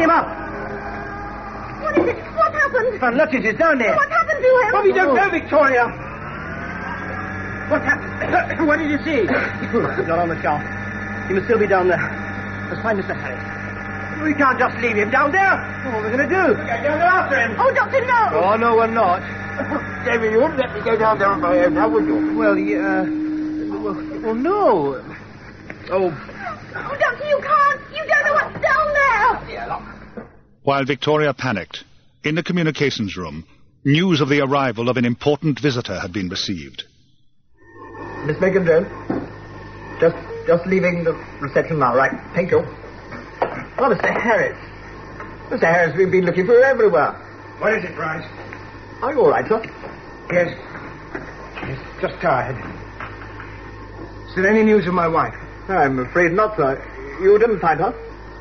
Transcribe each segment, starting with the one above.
him up. What is it? What happened? Van Lutyens is down there. What happened to him? Oh, we don't know, Victoria. What happened? What did you see? He's not on the shaft. He must still be down there. Let's find Mr. Harris. We can't just leave him down there. What are we going to do? We'll get down there after him. Oh, Doctor, no. Oh, no, we're not. David, you wouldn't let me go down there on my own, now would you? Well, well, no. Oh, Doctor, you can't. You don't know what's down there. While Victoria panicked, in the communications room, news of the arrival of an important visitor had been received. Miss Megan Jones? Just leaving the reception now, right? Thank you. Oh, Mr. Harris. Mr. Harris, we've been looking for you everywhere. what is it, Bryce? Are you all right, sir? Yes. Yes, just tired. Is there any news of my wife? I'm afraid not, sir. You didn't find her?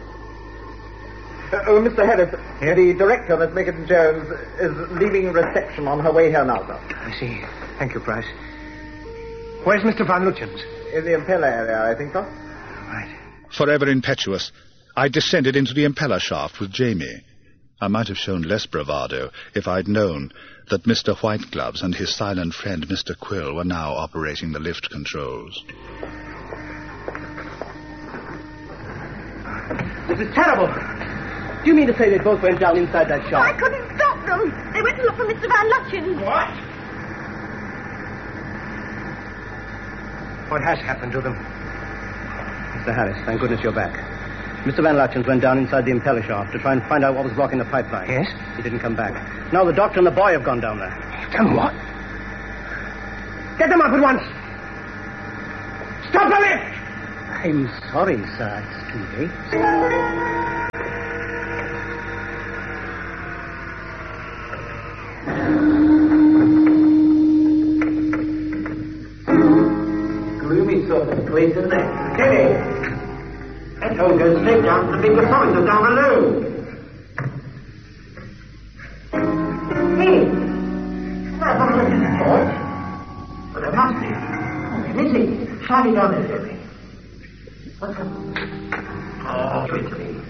Mr. Harris, the director, Miss Megan Jones, is leaving reception on her way here now, sir. I see. Thank you, Bryce. Where's Mr. Van Lutyens? In the impeller area, I think, sir. Right. Forever impetuous, I descended into the impeller shaft with Jamie. I might have shown less bravado if I'd known that Mr. Whitegloves and his silent friend, Mr. Quill, were now operating the lift controls. This is terrible. Do you mean to say they both went down inside that shaft? I couldn't stop them. They went to look for Mr. Van Lutyens. What? What has happened to them? Mr. Harris, thank goodness you're back. Mr. Van Lutyens went down inside the impeller shaft to try and find out what was blocking the pipeline. Yes? He didn't come back. Now the doctor and the boy have gone down there. Done what? Get them up at once! Stop the lift! I'm sorry, sir. It's too late. Gloomy sort of place, isn't it? Kenny! That hole goes straight down to the big corridor down below. Hey! That's not looking at torch. But there must be. Oh, it's missing. Shine it down there, Jimmy. What's up? Oh, wait a minute.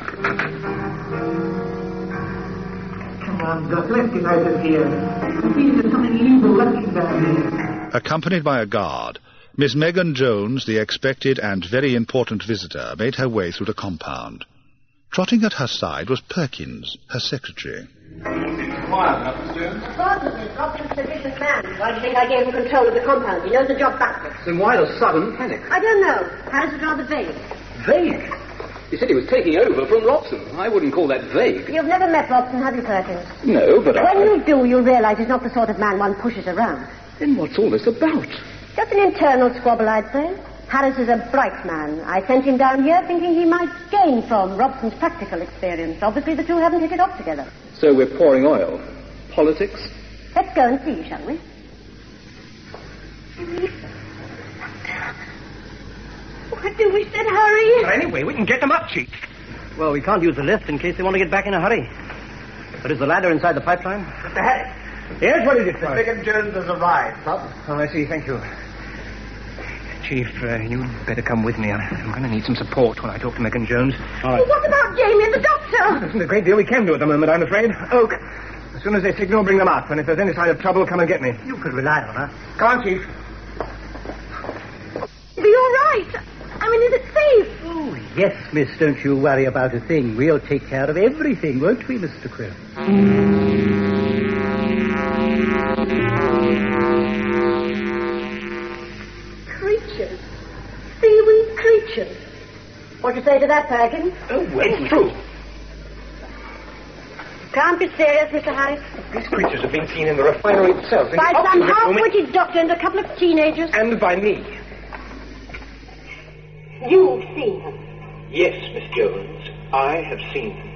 Come on, Doc, let's get out of here. There's something evil lurking down here. Accompanied by a guard, Miss Megan Jones, the expected and very important visitor, made her way through the compound. Trotting at her side was Perkins, her secretary. Quiet, Mrs. Jones. Gordon is Robson's physician's man. Why do you think I gave him control of the compound? He knows the job backwards. Then why the sudden panic? I don't know. Harris was rather vague. Vague? He said he was taking over from Robson. I wouldn't call that vague. You've never met Robson, have you, Perkins? No, but When you do, you'll realize he's not the sort of man one pushes around. Then what's all this about? Just an internal squabble, I'd say. Harris is a bright man. I sent him down here thinking he might gain from Robson's practical experience. Obviously, the two haven't hit it off together. So we're pouring oil. Politics? Let's go and see, shall we? What do we said, hurry? Well, anyway, we can get them up, Chief. Well, we can't use the lift in case they want to get back in a hurry. But is the ladder inside the pipeline? Mr. Harris. Yes, what is it, Troy? Megan Jones has arrived, sir. Oh, I see. Thank you. Chief, you'd better come with me. I'm going to need some support when I talk to Megan Jones. All right. Well, what about Jamie and the doctor? There isn't a great deal we can do at the moment, I'm afraid. Oak, as soon as they signal, bring them up. And if there's any sign of trouble, come and get me. You could rely on her. Come on, Chief. Be all right. I mean, is it safe? Oh, yes, miss, don't you worry about a thing. We'll take care of everything, won't we, Mr. Quill? Creatures. Seaweed creatures. What do you say to that, Perkins? Oh, well, it's true. Can't be serious, Mr. Harris. These creatures have been seen in the refinery itself. By some half-witted doctor and a couple of teenagers. And by me. You've seen them. Yes, Miss Jones, I have seen them.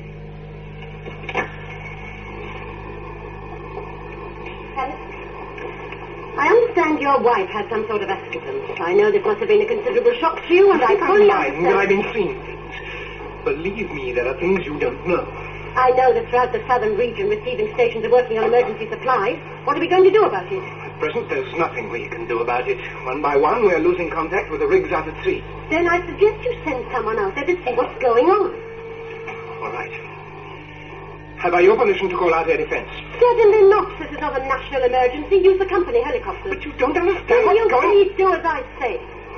I understand your wife had some sort of accident. I know this must have been a considerable shock to you, and I fully Mind, understand. I've been seeing things. Believe me, there are things you don't know. I know that throughout the southern region, receiving stations are working on emergency supplies. What are we going to do about it? At present, there's nothing we can do about it. One by one, we're losing contact with the rigs out at sea. Then I suggest you send someone out there to see what's going on. All right. Have I your permission to call out air defense? Certainly not. This is not a national emergency. Use the company helicopter. But you don't understand Will you what's going... please do as I say?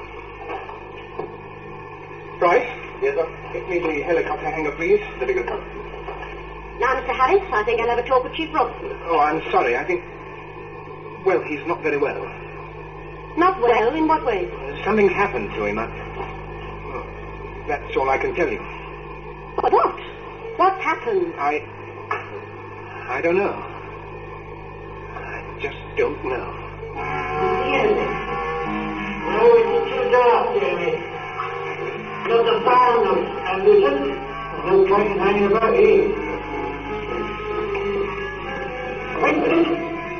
Bryce? Yes, sir? Get me the helicopter hangar, please. The bigger gun. Now, Mr. Harris, I think I'll have a talk with Chief Robson. Oh, I'm sorry. I think... Well, he's not very well. Not well? In what way? Something happened to him. That's all I can tell you. What? What happened? I don't know. I just don't know. Oh, it's too dark, Jamie. Not a sound of ambushment. No train hanging about here. Wait.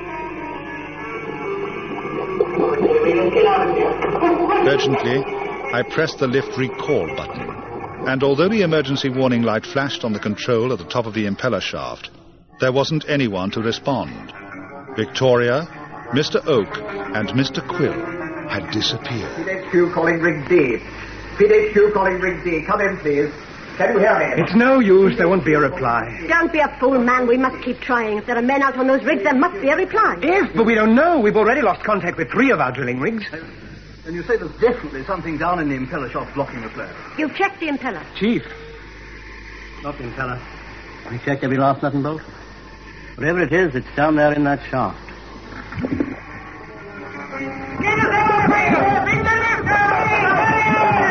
Urgently, I pressed the lift recall button, and although the emergency warning light flashed on the control at the top of the impeller shaft, there wasn't anyone to respond. Victoria, Mr. Oak, and Mr. Quill had disappeared. PHQ calling Rig D. PHQ calling Rig D. Come in, please. Can you hear me? It's no use. There won't be a reply. Don't be a fool, man. We must keep trying. If there are men out on those rigs, there must be a reply. Yes, but we don't know. We've already lost contact with 3 of our drilling rigs. And you say there's definitely something down in the impeller shaft blocking the flow. You've checked the impeller. Chief. Not the impeller. We checked every last nut and bolt. Whatever it is, it's down there in that shaft.